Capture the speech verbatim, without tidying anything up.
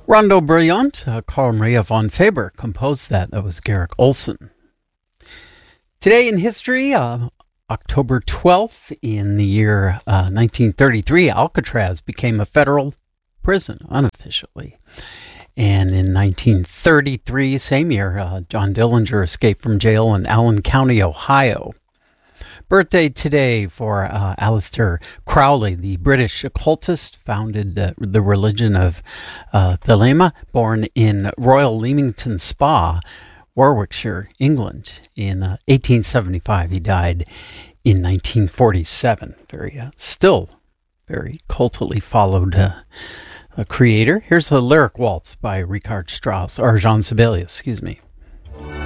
Rondo Brilliant, uh, Carl Maria von Faber composed that. That was Garrick Olson. Today in history, uh, October twelfth, in the year uh, nineteen thirty-three, Alcatraz became a federal prison unofficially. And in nineteen thirty-three, same year, uh, John Dillinger escaped from jail in Allen County, Ohio. Birthday today for uh, Aleister Crowley, the British occultist, founded the, the religion of uh, Thelema, born in Royal Leamington Spa, Warwickshire, England, in uh, eighteen seventy-five. He died in nineteen forty-seven. Very, uh, still very cultily followed uh, a creator. Here's a lyric waltz by Richard Strauss, or Jean Sibelius, excuse me.